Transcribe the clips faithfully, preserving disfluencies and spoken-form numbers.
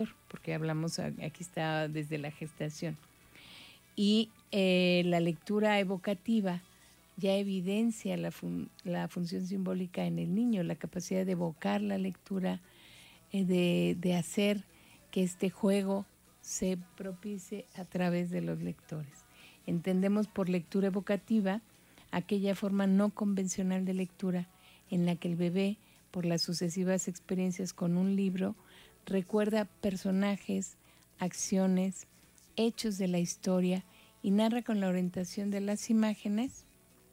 porque hablamos, aquí está desde la gestación. Y eh, la lectura evocativa ya evidencia la, fun- la función simbólica en el niño, la capacidad de evocar la lectura, eh, de, de hacer que este juego se propicie a través de los lectores. Entendemos por lectura evocativa aquella forma no convencional de lectura en la que el bebé, por las sucesivas experiencias con un libro, recuerda personajes, acciones, hechos de la historia y narra con la orientación de las imágenes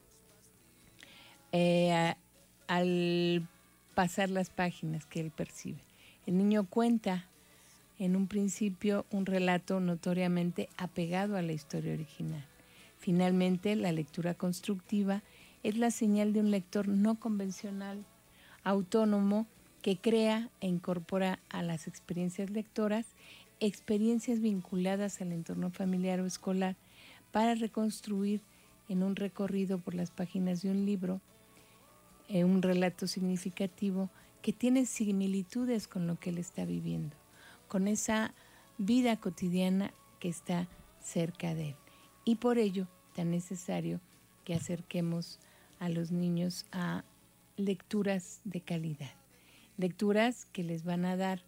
eh, a, al pasar las páginas que él percibe. El niño cuenta en un principio un relato notoriamente apegado a la historia original. Finalmente, la lectura constructiva es la señal de un lector no convencional, autónomo, que crea e incorpora a las experiencias lectoras experiencias vinculadas al entorno familiar o escolar para reconstruir en un recorrido por las páginas de un libro eh, un relato significativo que tiene similitudes con lo que él está viviendo, con esa vida cotidiana que está cerca de él. Y por ello, tan necesario que acerquemos a los niños a lecturas de calidad, lecturas que les van a dar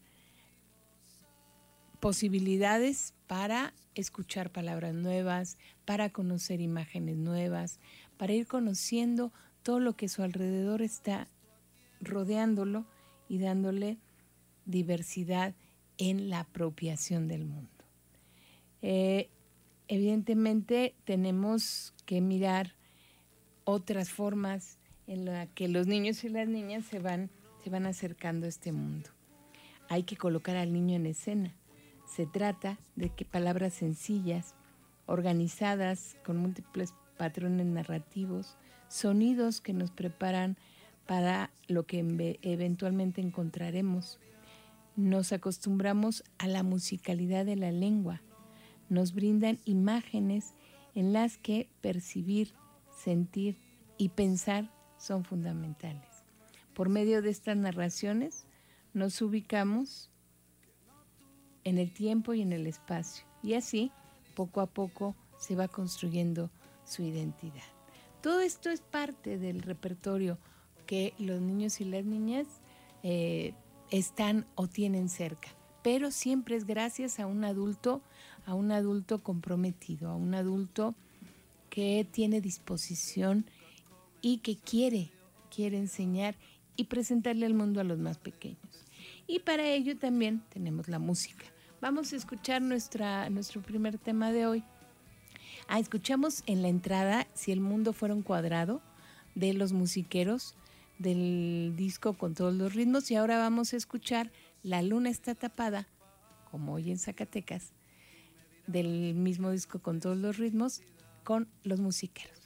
posibilidades para escuchar palabras nuevas, para conocer imágenes nuevas, para ir conociendo todo lo que a su alrededor está rodeándolo y dándole diversidad en la apropiación del mundo. Eh, evidentemente tenemos que mirar otras formas en las que los niños y las niñas se van, se van acercando a este mundo. Hay que colocar al niño en escena. Se trata de que palabras sencillas, organizadas con múltiples patrones narrativos, sonidos que nos preparan para lo que eventualmente encontraremos. Nos acostumbramos a la musicalidad de la lengua. Nos brindan imágenes en las que percibir, sentir y pensar son fundamentales. Por medio de estas narraciones nos ubicamos en el tiempo y en el espacio, y así poco a poco se va construyendo su identidad. Todo esto es parte del repertorio que los niños y las niñas eh, están o tienen cerca, pero siempre es gracias a un adulto, a un adulto comprometido, a un adulto que tiene disposición y que quiere, quiere enseñar y presentarle al mundo a los más pequeños. Y para ello también tenemos la música. Vamos a escuchar nuestra, nuestro primer tema de hoy. Ah, escuchamos en la entrada Si el mundo fuera un cuadrado, de Los Musiqueros, del disco Con todos los ritmos, y ahora vamos a escuchar La luna está tapada, como hoy en Zacatecas, del mismo disco Con todos los ritmos, con Los Musiqueros.